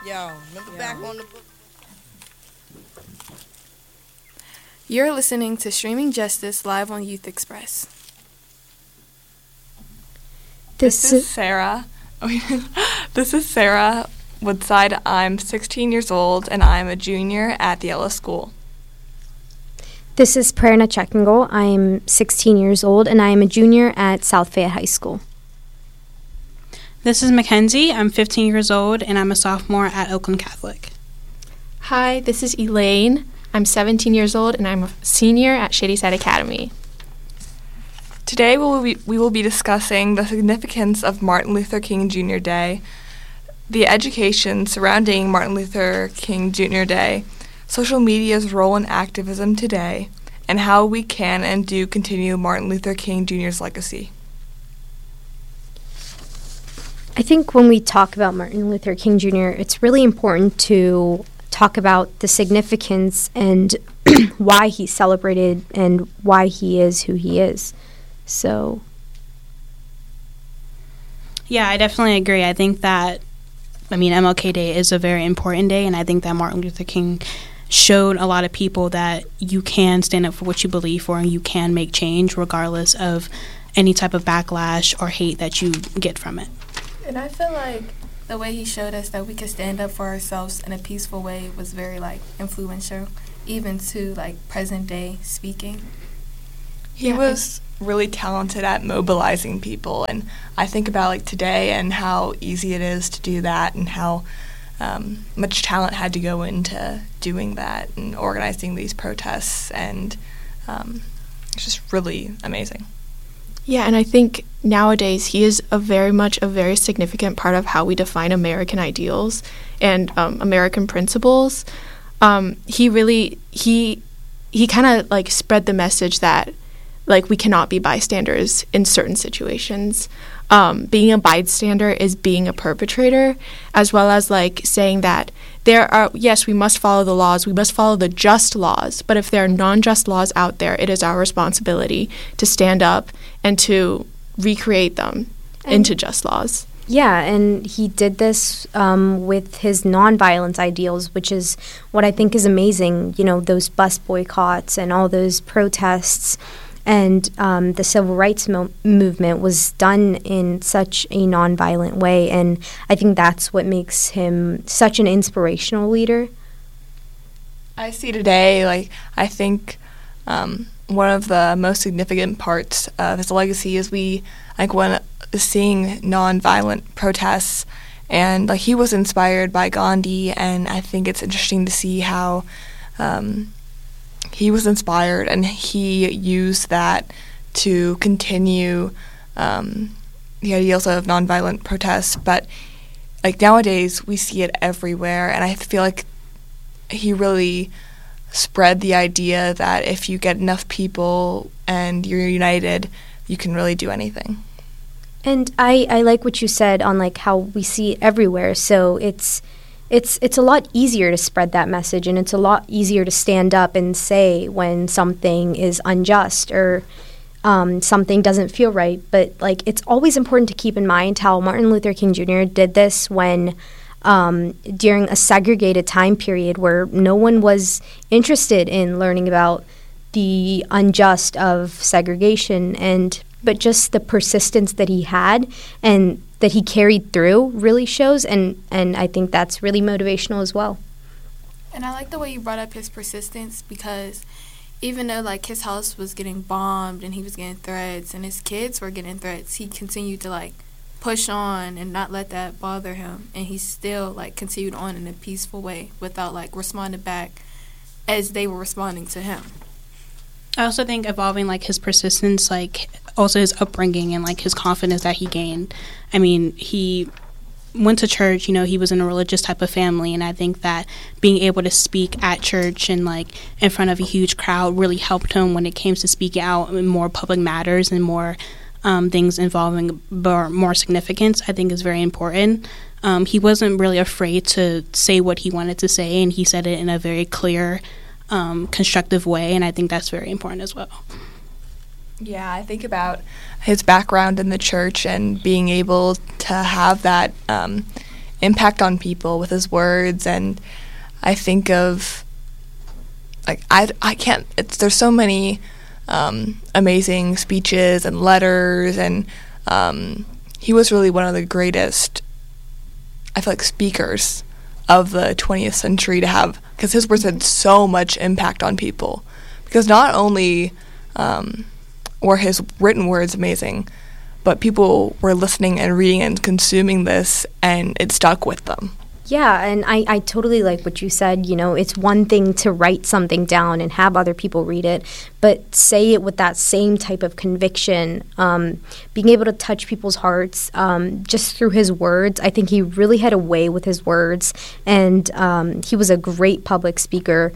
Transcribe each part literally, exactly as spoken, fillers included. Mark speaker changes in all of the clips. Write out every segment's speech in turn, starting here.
Speaker 1: Yo, remember
Speaker 2: Yo.
Speaker 1: back on the book?
Speaker 3: You're listening to Streaming Justice live on Youth Express.
Speaker 4: This,
Speaker 5: This is Sarah. This is Sarah Woodside. I'm sixteen years old, and I'm a junior at the Ella School.
Speaker 4: This is Prerna Chekingol. I'm sixteen years old, and I am a junior at South Fayette High School.
Speaker 2: This is Mackenzie. I'm fifteen years old, and I'm a sophomore at Oakland Catholic.
Speaker 6: Hi, this is Elaine. I'm seventeen years old, and I'm a senior at Shadyside Academy.
Speaker 5: Today we will be, we will be discussing the significance of Martin Luther King Junior Day, the education surrounding Martin Luther King Junior Day, social media's role in activism today, and how we can and do continue Martin Luther King Junior's legacy.
Speaker 4: I think when we talk about Martin Luther King Junior, it's really important to talk about the significance and why he's celebrated and why he is who he is. So,
Speaker 2: Yeah, I definitely agree. I think that, I mean, M L K Day is a very important day, and I think that Martin Luther King showed a lot of people that you can stand up for what you believe for and you can make change regardless of any type of backlash or hate that you get from it.
Speaker 3: And I feel like the way he showed us that we could stand up for ourselves in a peaceful way was very, like, influential, even to, like, present day speaking.
Speaker 5: He
Speaker 3: Yeah.
Speaker 5: was really talented at mobilizing people, and I think about like today and how easy it is to do that and how um, much talent had to go into doing that and organizing these protests, and um, it's just really amazing.
Speaker 6: Yeah, and I think nowadays he is a very much a very significant part of how we define American ideals and um, American principles. Um, he really he he kind of like spread the message that like we cannot be bystanders in certain situations. Um, being a bystander is being a perpetrator, as well as like saying that there are, yes, we must follow the laws, we must follow the just laws, but if there are non-just laws out there, it is our responsibility to stand up and to recreate them
Speaker 4: And
Speaker 6: into just laws.
Speaker 4: yeah, and he did this um, with his nonviolence ideals, which is what I think is amazing. You know, those bus boycotts and all those protests. And um, the civil rights mo- movement was done in such a nonviolent way, and I think that's what makes him such an inspirational leader.
Speaker 5: I see today, like, I think um, one of the most significant parts of his legacy is we, like, when seeing nonviolent protests, and, like, he was inspired by Gandhi, and I think it's interesting to see how um, he was inspired and he used that to continue um, the ideals of nonviolent protests. But, like, nowadays we see it everywhere, and I feel like he really spread the idea that if you get enough people and you're united, you can really do anything.
Speaker 4: And I, I like what you said on like how we see it everywhere. So it's it's it's a lot easier to spread that message, and it's a lot easier to stand up and say when something is unjust or um, something doesn't feel right. But like it's always important to keep in mind how Martin Luther King Junior did this when um, during a segregated time period where no one was interested in learning about the unjust of segregation, and but just the persistence that he had and that he carried through really shows, and, and I think that's really motivational as well.
Speaker 3: And I like the way you brought up his persistence, because even though like his house was getting bombed and he was getting threats and his kids were getting threats, he continued to like push on and not let that bother him, and he still like continued on in a peaceful way without like responding back as they were responding to him.
Speaker 2: I also think evolving, like, his persistence, like, also his upbringing and, like, his confidence that he gained. I mean, he went to church, you know, he was in a religious type of family, and I think that being able to speak at church and, like, in front of a huge crowd really helped him when it came to speaking out in more public matters and more um, things involving more, more significance, I think is very important. Um, he wasn't really afraid to say what he wanted to say, and he said it in a very clear Um, constructive way, and I think that's very important as well.
Speaker 5: Yeah, I think about his background in the church and being able to have that um, impact on people with his words. And I think of, like, I, I can't, it's, there's so many um, amazing speeches and letters, and um, he was really one of the greatest, I feel like, speakers of the twentieth century to have, because his words had so much impact on people. Because not only um, were his written words amazing, but people were listening and reading and consuming this, and it stuck with them.
Speaker 4: Yeah, and I, I totally like what you said. You know, it's one thing to write something down and have other people read it, but say it with that same type of conviction, um, being able to touch people's hearts um, just through his words. I think he really had a way with his words, and um, he was a great public speaker.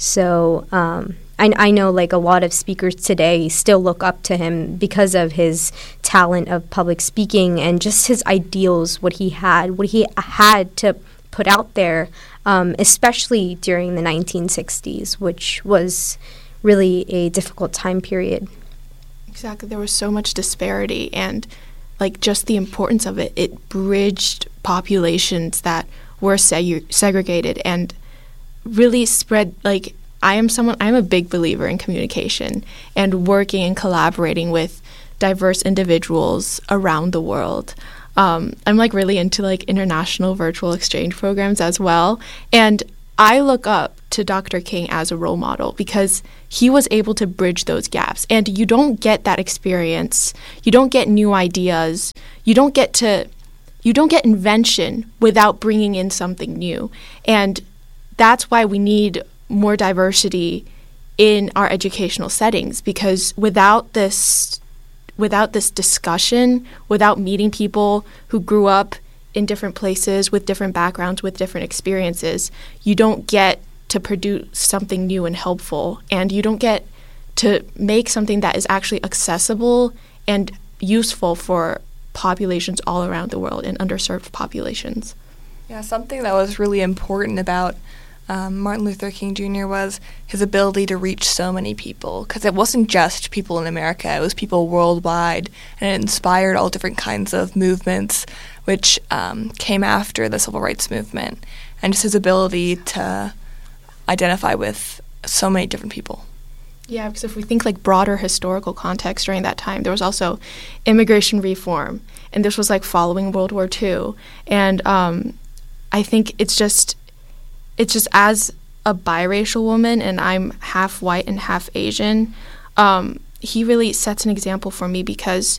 Speaker 4: So um, I, I know, like, a lot of speakers today still look up to him because of his talent of public speaking and just his ideals, what he had, what he had to put out there, um, especially during the nineteen sixties, which was really a difficult time period.
Speaker 6: Exactly. There was so much disparity, and, like, just the importance of it. It bridged populations that were seg- segregated and really spread, like, I am someone, I'm a big believer in communication and working and collaborating with diverse individuals around the world. Um, I'm, like, really into, like, international virtual exchange programs as well. And I look up to Doctor King as a role model because he was able to bridge those gaps. And you don't get that experience. You don't get new ideas. You don't get to, you don't get invention without bringing in something new. And that's why we need more diversity in our educational settings, because without this without this discussion, without meeting people who grew up in different places with different backgrounds, with different experiences, you don't get to produce something new and helpful, and you don't get to make something that is actually accessible and useful for populations all around the world and underserved populations.
Speaker 5: Yeah, something that was really important about Um, Martin Luther King Junior was his ability to reach so many people, because it wasn't just people in America, it was people worldwide, and it inspired all different kinds of movements which um, came after the Civil Rights Movement, and just his ability to identify with so many different people.
Speaker 6: Yeah, because if we think, like, broader historical context during that time, there was also immigration reform, and this was, like, following World War Two, and um, I think it's just It's just, as a biracial woman, and I'm half white and half Asian, um, he really sets an example for me, because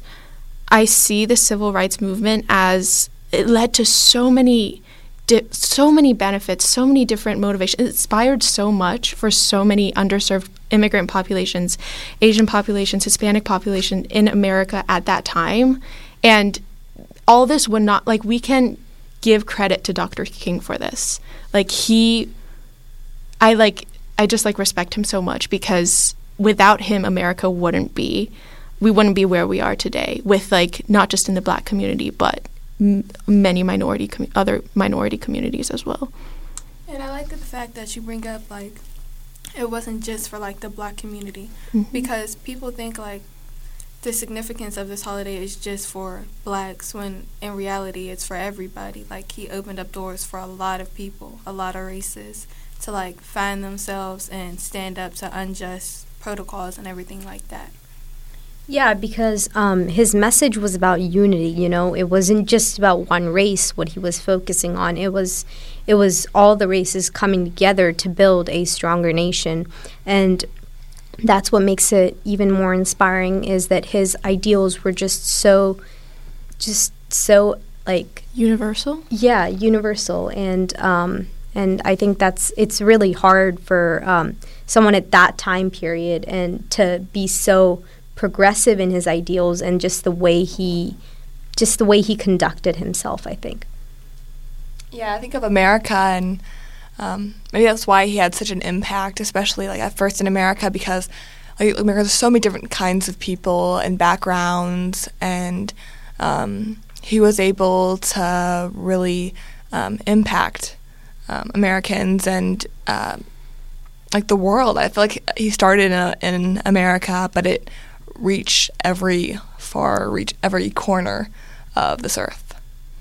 Speaker 6: I see the civil rights movement as it led to so many, di- so many benefits, so many different motivations. It inspired so much for so many underserved immigrant populations, Asian populations, Hispanic population in America at that time. And all this would not, like, we can give credit to Doctor King for this. Like, he, I like, I just, like, respect him so much, because without him, America wouldn't be, we wouldn't be where we are today, with, like, not just in the Black community, but m- many minority, com- other minority communities as well.
Speaker 3: And I like the fact that you bring up, like, it wasn't just for, like, the Black community,
Speaker 6: Mm-hmm.
Speaker 3: because people think, like, the significance of this holiday is just for Blacks, when in reality it's for everybody. Like, he opened up doors for a lot of people, a lot of races, to, like, find themselves and stand up to unjust protocols and everything like that.
Speaker 4: Yeah, because um, his message was about unity, you know. It wasn't just about one race, what he was focusing on. It was, it was all the races coming together to build a stronger nation. And that's what makes it even more inspiring, is that his ideals were just so, just so, like...
Speaker 6: Universal?
Speaker 4: Yeah, universal. And um, and I think that's, it's really hard for um, someone at that time period and to be so progressive in his ideals and just the way he, just the way he conducted himself, I think.
Speaker 5: Yeah, I think of America, and Um, maybe that's why he had such an impact, especially, like, at first in America, because, like, America, there's so many different kinds of people and backgrounds, and um, he was able to really um, impact um, Americans and uh, like the world. I feel like he started in, a, in America, but it reached every far reach every corner of this earth.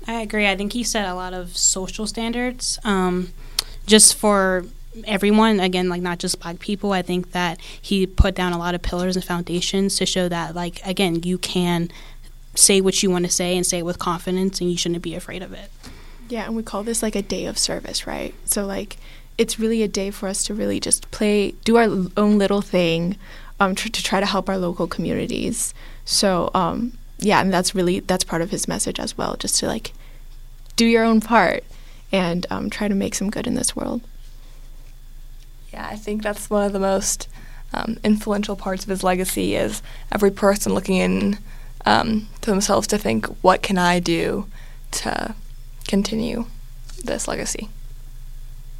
Speaker 2: I agree. I think he set a lot of social standards um, just for everyone, again, like not just Black people. I think that he put down a lot of pillars and foundations to show that, like, again, you can say what you want to say and say it with confidence, and you shouldn't be afraid of it.
Speaker 6: Yeah, and we call this like a day of service, right? So like it's really a day for us to really just play, do our own little thing um, tr- to try to help our local communities. So um, yeah, and that's really, that's part of his message as well, just to like do your own part and um, try to make some good in this world.
Speaker 5: Yeah, I think that's one of the most um, influential parts of his legacy is every person looking in um, to themselves to think, what can I do to continue this legacy?